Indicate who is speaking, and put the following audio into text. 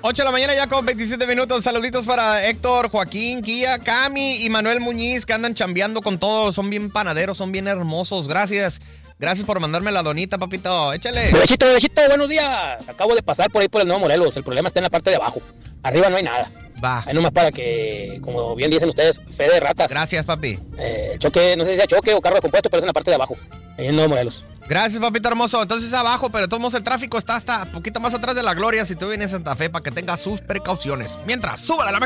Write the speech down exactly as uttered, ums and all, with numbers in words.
Speaker 1: ocho de la mañana ya con veintisiete minutos. Saluditos para Héctor, Joaquín, Kia, Cami y Manuel Muñiz, que andan chambeando con todo. Son bien panaderos, son bien hermosos. Gracias. Gracias por mandarme la donita, papito. Échale.
Speaker 2: Bebecito, bebecito, buenos días. Acabo de pasar por ahí por el Nuevo Morelos. El problema está en la parte de abajo. Arriba no hay nada.
Speaker 1: Va.
Speaker 2: Ahí nomás para que, como bien dicen ustedes, fe de ratas.
Speaker 1: Gracias, papi.
Speaker 2: Eh, choque, no sé si sea choque o carro de compuesto, pero es en la parte de abajo. Ahí en Nuevo Morelos.
Speaker 1: Gracias, papito hermoso. Entonces abajo, pero de todos modos el tráfico está hasta un poquito más atrás de la gloria si tú vienes a Santa Fe para que tengas sus precauciones. Mientras, súbala la mejor.